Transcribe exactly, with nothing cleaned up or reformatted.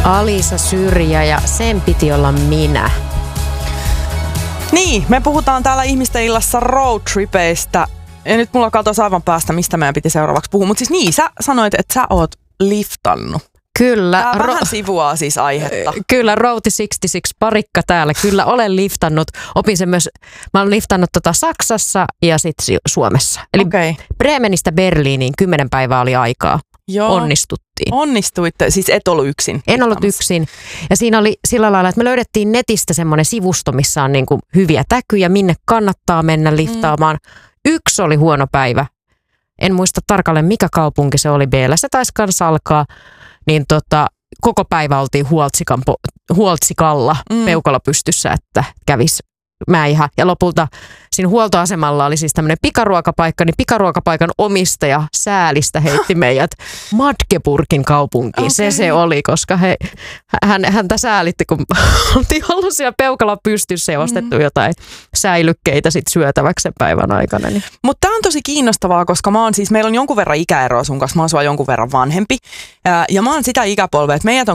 Alisa Syrjä ja sen piti olla minä. Niin, me puhutaan täällä Ihmisten illassa roadtripeistä. Ja nyt mulla katosi aivan päästä, mistä meidän piti seuraavaksi puhua. Mutta siis niin, sä sanoit, että sä oot liftannut. Kyllä. Tää ro- vähän sivuaa siis aihetta. Kyllä, Routi kuusikymmentäkuusi parikka täällä. Kyllä olen liftannut. Opin sen myös, mä olen liftannut tota Saksassa ja sitten Suomessa. Eli okay. Bremenistä Berliiniin kymmenen päivää oli aikaa. Joo. Onnistuttiin. Onnistuitte, siis et ollut yksin. En ollut yksin. Ja siinä oli sillä lailla, että me löydettiin netistä semmoinen sivusto, missä on niinku hyviä täkyjä, minne kannattaa mennä liftaamaan. Mm. Yksi oli huono päivä. En muista tarkalleen, mikä kaupunki se oli. B:llä se taisi kanssa alkaa. Niin tota, koko päivä oltiin Huoltsikan, Huoltsikalla mm. peukalo pystyssä, että kävisi mäihä. Ja lopulta siinä huoltoasemalla oli siis tämmöinen pikaruokapaikka, niin pikaruokapaikan omistaja säälistä heitti meidät Magdeburgin kaupunkiin. Okay. Se se oli, koska he, hän, häntä säälitti, kun oltiin ollut siellä peukalo pystyssä ja ostettu mm. jotain säilykkeitä sit syötäväksi sen päivän aikana. Niin. Mutta tämä on tosi kiinnostavaa, koska mä oon siis, meillä on jonkun verran ikäeroa sun kanssa, mä oon sua jonkun verran vanhempi. Ja, ja mä oon sitä ikäpolvea, että meidät on